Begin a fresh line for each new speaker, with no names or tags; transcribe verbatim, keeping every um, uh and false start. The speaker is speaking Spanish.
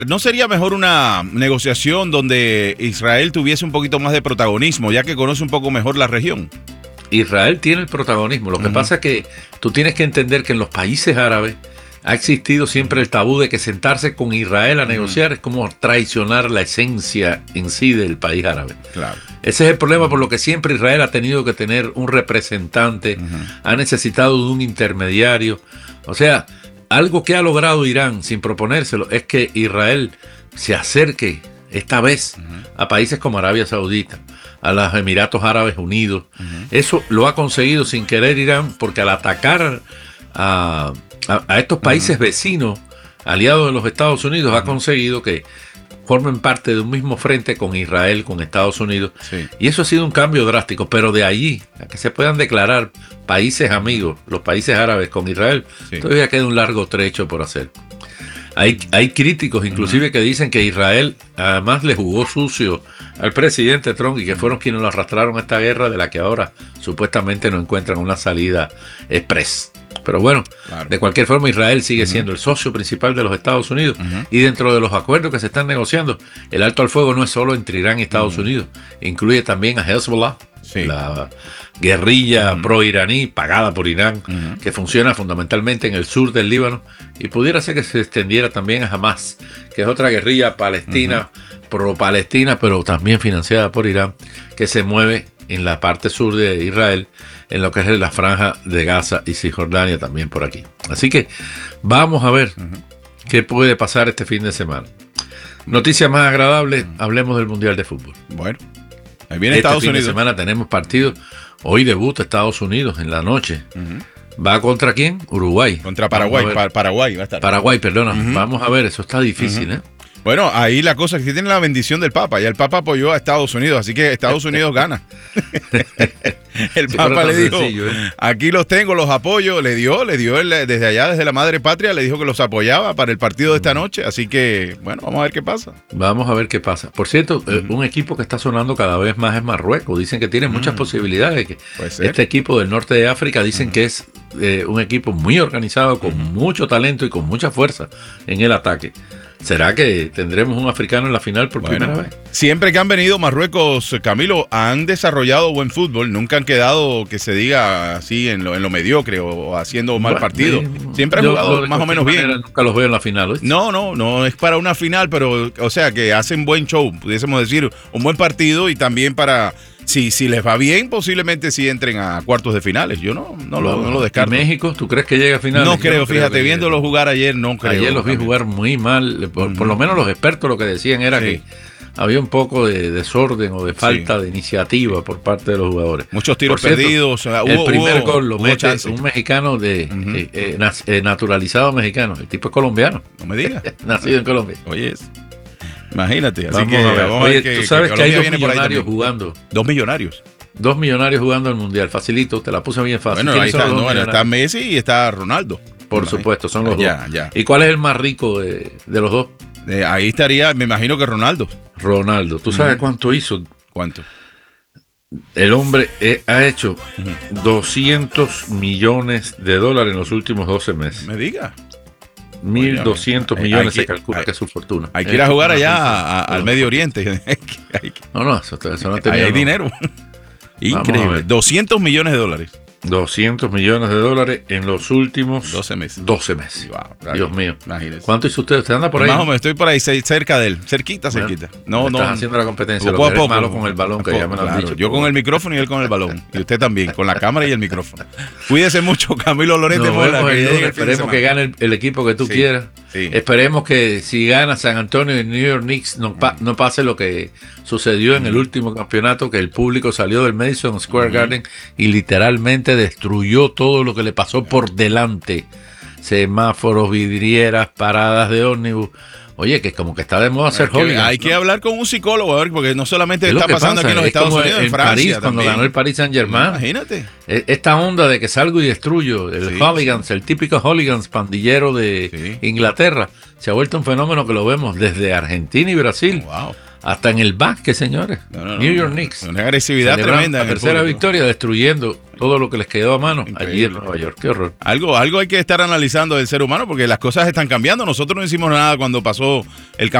¿No sería mejor una negociación donde Israel tuviese un poquito más de protagonismo, ya que conoce un poco mejor la región?
Israel tiene el protagonismo. Lo que uh-huh. pasa es que tú tienes que entender que en los países árabes ha existido siempre el tabú de que sentarse con Israel a negociar uh-huh. es como traicionar la esencia en sí del país árabe.
Claro.
Ese es el problema por lo que siempre Israel ha tenido que tener un representante, uh-huh. ha necesitado de un intermediario. O sea, algo que ha logrado Irán sin proponérselo es que Israel se acerque esta vez uh-huh. a países como Arabia Saudita, a los Emiratos Árabes Unidos. Uh-huh. Eso lo ha conseguido sin querer Irán, porque al atacar a, a, a estos países uh-huh. vecinos, aliados de los Estados Unidos, uh-huh. ha conseguido que formen parte de un mismo frente con Israel, con Estados Unidos. Sí. Y eso ha sido un cambio drástico, pero de allí a que se puedan declarar países amigos, los países árabes con Israel, sí. todavía queda un largo trecho por hacer. Hay, hay críticos inclusive uh-huh. que dicen que Israel además le jugó sucio al presidente Trump y que fueron quienes lo arrastraron a esta guerra de la que ahora supuestamente no encuentran una salida express. Pero bueno, claro. de cualquier forma Israel sigue uh-huh. siendo el socio principal de los Estados Unidos uh-huh. y dentro de los acuerdos que se están negociando, el alto al fuego no es solo entre Irán y Estados uh-huh. Unidos, incluye también a Hezbollah, sí. la guerrilla uh-huh. pro-iraní pagada por Irán, uh-huh. que funciona fundamentalmente en el sur del Líbano, y pudiera ser que se extendiera también a Hamas, que es otra guerrilla palestina, uh-huh. pro-palestina, pero también financiada por Irán, que se mueve en la parte sur de Israel, en lo que es la franja de Gaza y Cisjordania también por aquí. Así que vamos a ver uh-huh. qué puede pasar este fin de semana. Noticias más agradables, uh-huh. hablemos del Mundial de Fútbol.
Bueno, ahí viene
este
Estados
fin
Unidos.
De semana tenemos partidos. Hoy debuta Estados Unidos en la noche. Uh-huh. ¿Va contra quién? Uruguay.
Contra Paraguay. Pa- Paraguay va a estar.
Paraguay, perdona. Uh-huh. Vamos a ver, eso está difícil, uh-huh. ¿eh?
Bueno, ahí la cosa es que tiene la bendición del Papa. Ya el Papa apoyó a Estados Unidos, así que Estados Unidos gana. El sí, Papa le dijo, sencillo, ¿eh? Aquí los tengo, los apoyo. Le dio, le dio el, desde allá, desde la madre patria, le dijo que los apoyaba para el partido de esta noche. Así que, bueno, vamos a ver qué pasa.
Vamos a ver qué pasa. Por cierto, uh-huh. eh, un equipo que está sonando cada vez más es Marruecos. Dicen que tiene uh-huh. muchas posibilidades. Que este equipo del norte de África dicen uh-huh. que es eh, un equipo muy organizado, con uh-huh. mucho talento y con mucha fuerza en el ataque. ¿Será que tendremos un africano en la final por bueno, primera vez?
Siempre que han venido Marruecos, Camilo, han desarrollado buen fútbol. Nunca han quedado, que se diga así, en lo, en lo mediocre o haciendo mal bueno, partido. Eh, Siempre han jugado más o menos bien.
Nunca los veo en la final, ¿oíste?
No, no, no es para una final, pero, o sea, que hacen buen show, pudiésemos decir, un buen partido y también para... Si, si les va bien, posiblemente sí entren a cuartos de finales. Yo no, no, lo, no lo descarto.
¿Y México? ¿Tú crees que llega a finales?
No creo,
no
fíjate,
creo que
viéndolo
llegue.
jugar ayer, no creo.
Ayer los vi también. Jugar muy mal. Por, mm. por lo menos los expertos lo que decían era sí. que había un poco de desorden o de falta sí. de iniciativa por parte de los jugadores.
Muchos tiros
cierto,
perdidos. O sea,
el
hubo,
primer
hubo,
gol lo mete
chance.
un mexicano de
uh-huh.
eh, eh, eh, naturalizado mexicano. El tipo es colombiano.
No me digas.
Nacido en Colombia.
Oye, imagínate. Así
vamos
que,
a ver.
vamos
Oye,
a ver que,
tú sabes
que,
que hay dos millonarios jugando.
Dos millonarios.
Dos millonarios jugando el Mundial, facilito, te la puse bien fácil.
Bueno, ahí está, no, bueno, está Messi y está Ronaldo.
Por bueno, supuesto, son los
ya,
dos.
Ya.
¿Y cuál es el más rico de, de los dos?
Eh, ahí estaría, me imagino que Ronaldo.
Ronaldo. ¿Tú sabes uh-huh. cuánto hizo?
¿Cuánto?
El hombre eh, ha hecho uh-huh. doscientos millones de dólares en los últimos doce meses.
Me diga.
mil doscientos millones se calcula hay, que es su fortuna.
Hay que ir a jugar allá a, a, al Medio Oriente.
No, no, eso, eso no tenía.
Ahí hay
no.
dinero. Increíble. doscientos millones de dólares.
doscientos millones de dólares en los últimos
doce meses.
doce meses.
Wow,
Dios mío.
Imagínese.
¿Cuánto hizo usted? ¿Usted anda por ahí?
Más o menos, estoy por ahí cerca de él. Cerquita, bueno, cerquita. No, no.
Estás haciendo la competencia.
Poco a poco.
Malo con el balón, que ya me lo han dicho.
Yo con el micrófono y él con el balón. Y usted también, con la cámara y el micrófono. Cuídese mucho, Camilo Lorente.
No, Mola, que que esperemos que gane el, el equipo que tú sí, quieras. Sí. Esperemos que si gana San Antonio y New York Knicks no, pa- no pase lo que sucedió en el último campeonato, que el público salió del Madison Square uh-huh. Garden y literalmente destruyó todo lo que le pasó por delante. Semáforos, vidrieras, paradas de ómnibus. Oye, que como que está de moda hacer hobby.
Hay ¿no? que hablar con un psicólogo, a ver, porque no solamente está pasando
pasa,
aquí en los Estados Unidos, en, en Francia
París,
también.
Cuando ganó el Paris Saint-Germain.
Imagínate.
Esta onda de que salgo y destruyo, el sí, hooligans, sí. el típico hooligans pandillero de sí. Inglaterra, se ha vuelto un fenómeno que lo vemos desde Argentina y Brasil. Oh, wow. Hasta en el básquet, señores. No, no, no, New York Knicks.
Una agresividad tremenda.
La tercera victoria destruyendo todo lo que les quedó a mano. Increíble. Allí en Nueva York. Qué horror.
Algo, algo hay que estar analizando del ser humano porque las cosas están cambiando. Nosotros no hicimos nada cuando pasó el